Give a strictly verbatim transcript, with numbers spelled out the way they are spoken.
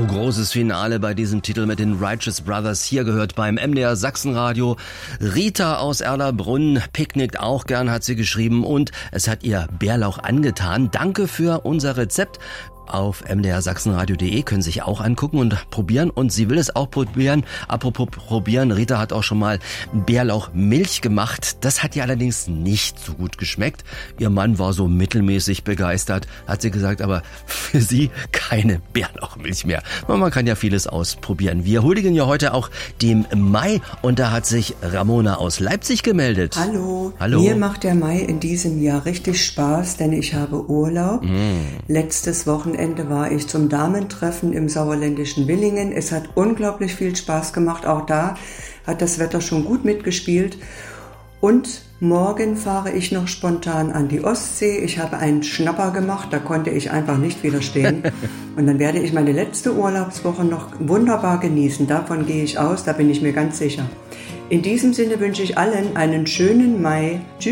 großes Finale bei diesem Titel mit den Righteous Brothers. Hier gehört beim M D R Sachsenradio. Rita aus Erlabrunn picknickt auch gern, hat sie geschrieben, und es hat ihr Bärlauch angetan. Danke für unser Rezept. Auf m d r sachsenradio punkt de können Sie sich auch angucken und probieren. Und sie will es auch probieren. Apropos probieren, Rita hat auch schon mal Bärlauchmilch gemacht. Das hat ihr allerdings nicht so gut geschmeckt. Ihr Mann war so mittelmäßig begeistert, hat sie gesagt, aber für sie keine Bärlauchmilch mehr. Man kann ja vieles ausprobieren. Wir huldigen ja heute auch dem Mai, und da hat sich Ramona aus Leipzig gemeldet. Hallo. Hallo. Mir macht der Mai in diesem Jahr richtig Spaß, denn ich habe Urlaub. Mm. Letztes Wochenende Ende war ich zum Damentreffen im sauerländischen Willingen. Es hat unglaublich viel Spaß gemacht. Auch da hat das Wetter schon gut mitgespielt. Und morgen fahre ich noch spontan an die Ostsee. Ich habe einen Schnapper gemacht, da konnte ich einfach nicht widerstehen. Und dann werde ich meine letzte Urlaubswoche noch wunderbar genießen. Davon gehe ich aus, da bin ich mir ganz sicher. In diesem Sinne wünsche ich allen einen schönen Mai. Tschüss.